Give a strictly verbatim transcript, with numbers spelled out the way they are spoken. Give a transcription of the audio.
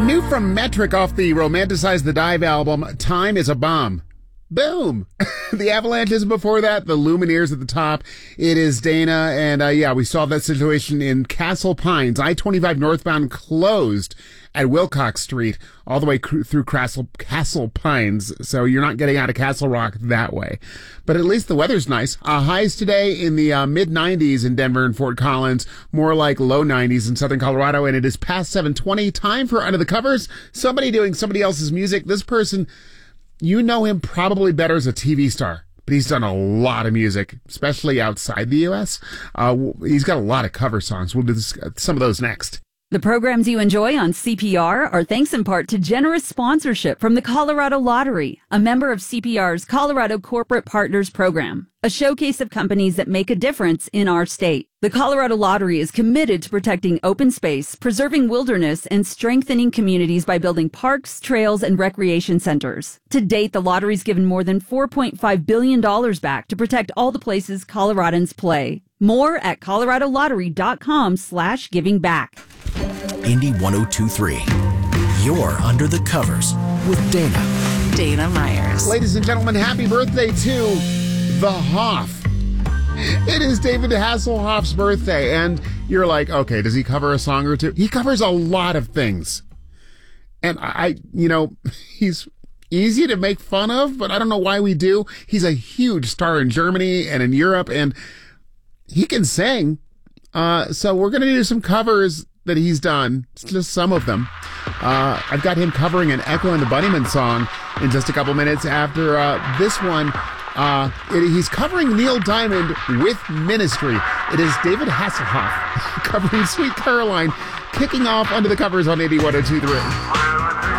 New from Metric off the Romanticize the Dive album, Time is a Bomb. Boom. The Avalanches before that, the Lumineers at the top. It is Dana, and uh, yeah, we saw that situation in Castle Pines. I twenty-five northbound closed at Wilcox Street all the way cr- through Castle, Castle Pines, so you're not getting out of Castle Rock that way. But at least the weather's nice. Uh, highs today in the uh, mid nineties in Denver and Fort Collins, more like low nineties in southern Colorado, and it is past seven twenty. Time for Under the Covers. Somebody doing somebody else's music. This person, you know him probably better as a T V star, but he's done a lot of music, especially outside the U S. Uh, he's got a lot of cover songs. We'll do this, some of those next. The programs you enjoy on C P R are thanks in part to generous sponsorship from the Colorado Lottery, a member of C P R's Colorado Corporate Partners Program, a showcase of companies that make a difference in our state. The Colorado Lottery is committed to protecting open space, preserving wilderness, and strengthening communities by building parks, trails, and recreation centers. To date, the lottery's given more than four point five billion dollars back to protect all the places Coloradans play. More at coloradolottery.com slash giving back. Indy one oh two three. You're Under the Covers with Dana. Dana Myers. Ladies and gentlemen, happy birthday to the Hoff. It is David Hasselhoff's birthday, and you're like, okay, does he cover a song or two? He covers a lot of things. And I, you know, he's easy to make fun of, but I don't know why we do. He's a huge star in Germany and in Europe, and he can sing. Uh, so we're going to do some covers that he's done, just some of them. Uh, I've got him covering an Echo and the Bunnymen song in just a couple minutes. After uh, this one, uh, it, he's covering Neil Diamond with Ministry. It is David Hasselhoff covering Sweet Caroline, kicking off Under the Covers on Indy one oh two three.